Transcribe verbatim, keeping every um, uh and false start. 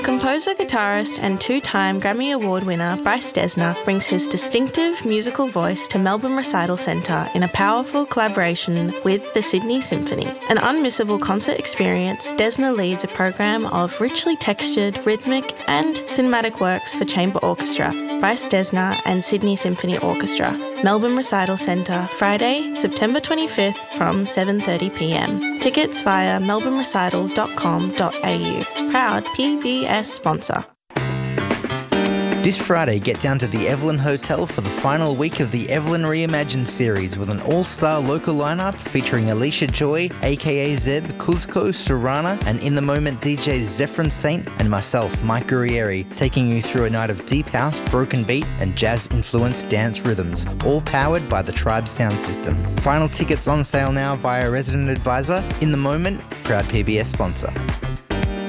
Composer, guitarist and two-time Grammy Award winner Bryce Dessner brings his distinctive musical voice to Melbourne Recital Centre in a powerful collaboration with the Sydney Symphony. An unmissable concert experience, Dessner leads a program of richly textured, rhythmic and cinematic works for chamber orchestra, Bryce Dessner and Sydney Symphony Orchestra. Melbourne Recital Centre, Friday, September twenty-fifth from seven thirty p m. Tickets via melbourne recital dot com dot a u. Proud P B S sponsor. This Friday, get down to the Evelyn Hotel for the final week of the Evelyn Reimagined series with an all-star local lineup featuring Alicia Joy, aka Zeb, Kuzco, Surana, and In The Moment D Js Zephron Saint and myself, Mike Guerrieri, taking you through a night of deep house, broken beat, and jazz-influenced dance rhythms, all powered by the Tribe sound system. Final tickets on sale now via Resident Advisor. In The Moment, proud P B S sponsor.